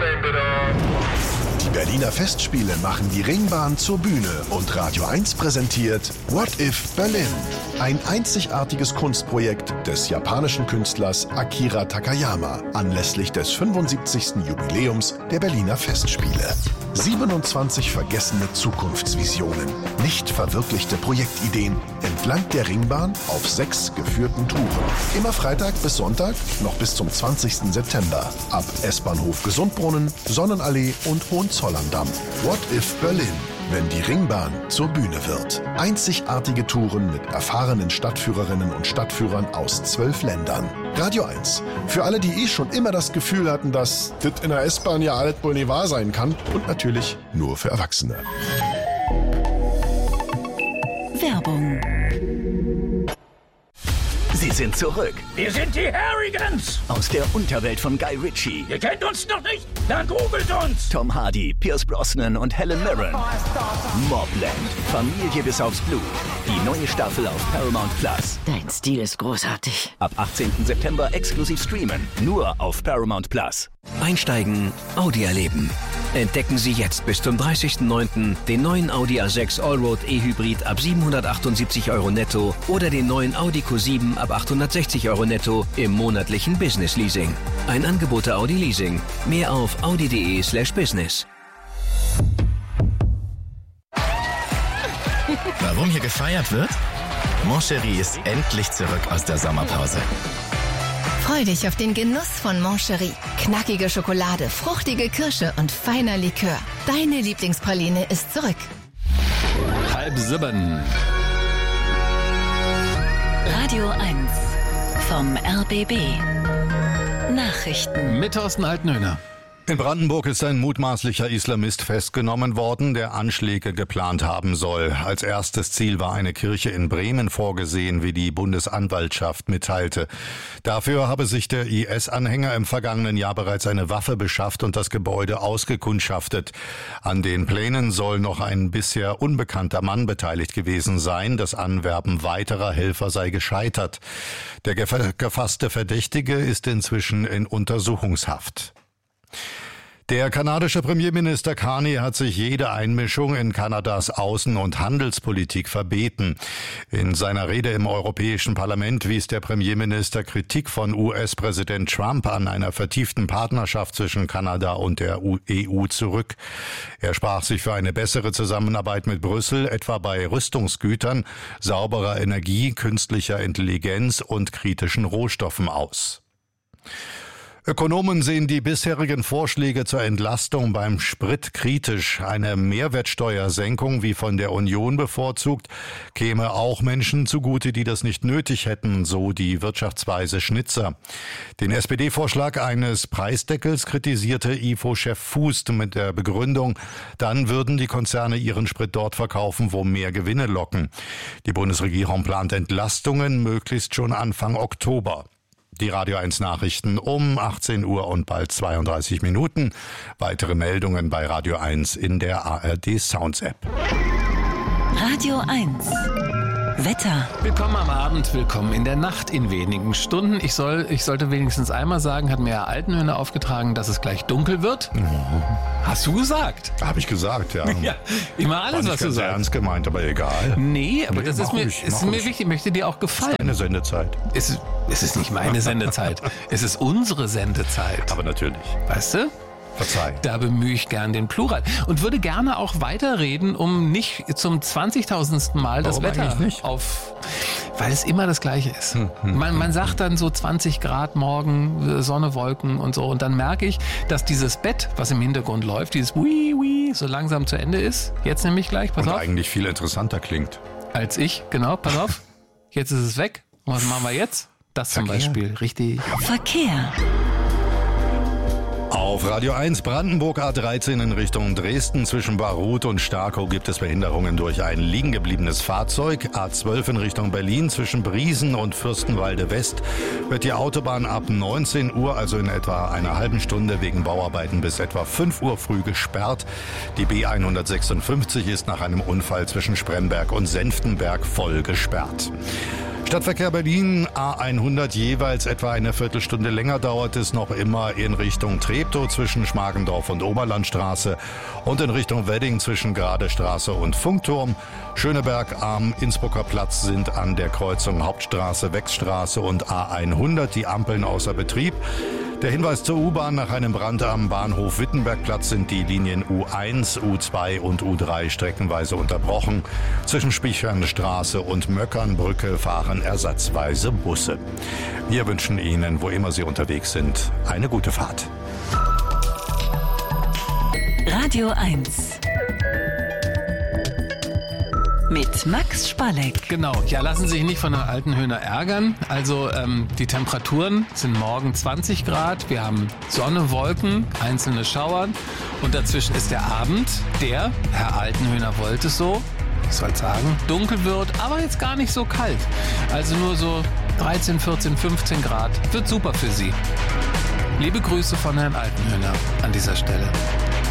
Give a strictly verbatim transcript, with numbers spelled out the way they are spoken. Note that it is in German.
Die Berliner Festspiele machen die Ringbahn zur Bühne und Radio eins präsentiert What If Berlin? Ein einzigartiges Kunstprojekt des japanischen Künstlers Akira Takayama anlässlich des fünfundsiebzigsten Jubiläums der Berliner Festspiele. siebenundzwanzig vergessene Zukunftsvisionen, nicht verwirklichte Projektideen entlang der Ringbahn auf sechs geführten Touren. Immer Freitag bis Sonntag, noch bis zum zwanzigsten September. Ab S-Bahnhof Gesundbrunnen, Sonnenallee und Hohenzollern-Damm. What if Berlin? Wenn die Ringbahn zur Bühne wird. Einzigartige Touren mit erfahrenen Stadtführerinnen und Stadtführern aus zwölf Ländern. Radio eins. Für alle, die eh schon immer das Gefühl hatten, dass das in der S-Bahn ja alles wohl nicht wahr sein kann. Und natürlich nur für Erwachsene. Werbung. Sie sind zurück. Wir sind die Harrigans. Aus der Unterwelt von Guy Ritchie. Ihr kennt uns noch nicht? Dann googelt uns. Tom Hardy, Pierce Brosnan und Helen Mirren. Mobland. Familie bis aufs Blut. Die neue Staffel auf Paramount Plus. Dein Stil ist großartig. Ab achtzehnten September exklusiv streamen. Nur auf Paramount Plus. Einsteigen, Audi erleben. Entdecken Sie jetzt bis zum dreißigsten neunten den neuen Audi A sechs Allroad E-Hybrid ab siebenhundertachtundsiebzig Euro netto oder den neuen Audi Q sieben ab achthundertsechzig Euro netto im monatlichen Business Leasing. Ein Angebot der Audi Leasing. Mehr auf audi.de slash business. Warum hier gefeiert wird? Moncherie ist endlich zurück aus der Sommerpause. Freu dich auf den Genuss von Moncherie. Knackige Schokolade, fruchtige Kirsche und feiner Likör. Deine Lieblingspraline ist zurück. Halb sieben. Radio eins vom R B B. Nachrichten. Mit Thorsten Altenhöhner. In Brandenburg ist ein mutmaßlicher Islamist festgenommen worden, der Anschläge geplant haben soll. Als erstes Ziel war eine Kirche in Bremen vorgesehen, wie die Bundesanwaltschaft mitteilte. Dafür habe sich der I S-Anhänger im vergangenen Jahr bereits eine Waffe beschafft und das Gebäude ausgekundschaftet. An den Plänen soll noch ein bisher unbekannter Mann beteiligt gewesen sein. Das Anwerben weiterer Helfer sei gescheitert. Der gefasste Verdächtige ist inzwischen in Untersuchungshaft. Der kanadische Premierminister Carney hat sich jede Einmischung in Kanadas Außen- und Handelspolitik verbeten. In seiner Rede im Europäischen Parlament wies der Premierminister Kritik von U S-Präsident Trump an einer vertieften Partnerschaft zwischen Kanada und der E U zurück. Er sprach sich für eine bessere Zusammenarbeit mit Brüssel, etwa bei Rüstungsgütern, sauberer Energie, künstlicher Intelligenz und kritischen Rohstoffen aus. Ökonomen sehen die bisherigen Vorschläge zur Entlastung beim Sprit kritisch. Eine Mehrwertsteuersenkung, wie von der Union bevorzugt, käme auch Menschen zugute, die das nicht nötig hätten, so die Wirtschaftsweise Schnitzer. Den S P D-Vorschlag eines Preisdeckels kritisierte I F O-Chef Fußt mit der Begründung, dann würden die Konzerne ihren Sprit dort verkaufen, wo mehr Gewinne locken. Die Bundesregierung plant Entlastungen möglichst schon Anfang Oktober. Die Radio eins Nachrichten um achtzehn Uhr und bald zweiunddreißig Minuten. Weitere Meldungen bei Radio eins in der A R D Sounds App. Radio eins. Wetter. Willkommen am Abend, willkommen in der Nacht in wenigen Stunden. Ich soll, ich sollte wenigstens einmal sagen, hat mir Herr Altenhöhner aufgetragen, dass es gleich dunkel wird. Mhm. Hast du gesagt? Habe ich gesagt, ja. Ja, immer alles, was du sagst. Ernst gemeint, aber egal. Nee, aber nee, das ist mir, ich, ist mir wichtig, möchte dir auch gefallen. Eine Sendezeit. Es ist, es ist nicht meine Sendezeit, es ist unsere Sendezeit. Aber natürlich. Weißt du? Verzeih. Da bemühe ich gern den Plural und würde gerne auch weiterreden, um nicht zum zwanzigtausendsten Mal das Warum Wetter nicht? auf, weil es immer das Gleiche ist. Hm, hm, man, man sagt dann so zwanzig Grad morgen, Sonne, Wolken und so und dann merke ich, dass dieses Bett, was im Hintergrund läuft, dieses Wii Wii, so langsam zu Ende ist. Jetzt nämlich gleich, pass und auf. Und eigentlich viel interessanter klingt. Als ich, genau, pass auf. Jetzt ist es weg. Und was machen wir jetzt? Das zum Verkehr. Beispiel, richtig. Verkehr. Auf Radio eins Brandenburg A dreizehn in Richtung Dresden zwischen Baruth und Starkow gibt es Behinderungen durch ein liegen gebliebenes Fahrzeug. A zwölf in Richtung Berlin zwischen Briesen und Fürstenwalde West wird die Autobahn ab neunzehn Uhr, also in etwa einer halben Stunde wegen Bauarbeiten bis etwa fünf Uhr früh gesperrt. Die B hundertsechsundfünfzig ist nach einem Unfall zwischen Spremberg und Senftenberg voll gesperrt. Stadtverkehr Berlin, A hundert jeweils etwa eine Viertelstunde länger dauert es noch immer in Richtung Treptow zwischen Schmargendorf und Oberlandstraße und in Richtung Wedding zwischen Gradestraße und Funkturm. Schöneberg am Innsbrucker Platz sind an der Kreuzung Hauptstraße, Wechsstraße und A hundert die Ampeln außer Betrieb. Der Hinweis zur U-Bahn: Nach einem Brand am Bahnhof Wittenbergplatz sind die Linien U eins, U zwei und U drei streckenweise unterbrochen. Zwischen Spichernstraße und Möckernbrücke fahren ersatzweise Busse. Wir wünschen Ihnen, wo immer Sie unterwegs sind, eine gute Fahrt. Radio eins mit Max Spalleck. Genau, ja, lassen Sie sich nicht von der Altenhöhner ärgern. Also ähm, die Temperaturen sind morgen zwanzig Grad. Wir haben Sonne, Wolken, einzelne Schauer. Und dazwischen ist der Abend, der, Herr Altenhöhner wollte es so, ich soll sagen, dunkel wird, aber jetzt gar nicht so kalt. Also nur so dreizehn, vierzehn, fünfzehn Grad. Wird super für Sie. Liebe Grüße von Herrn Altenhöhner an dieser Stelle.